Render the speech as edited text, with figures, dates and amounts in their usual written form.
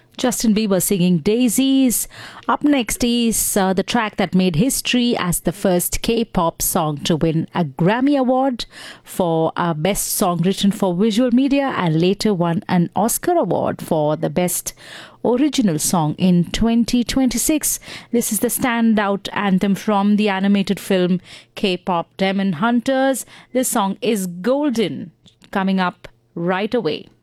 Justin Bieber singing Daisies. Up next is the track that made history as the first K-pop song to win a Grammy Award for Best Song Written for Visual Media and later won an Oscar Award for the Best Original Song in 2026. This is the standout anthem from the animated film K-pop Demon Hunters. This song is golden. Coming up right away.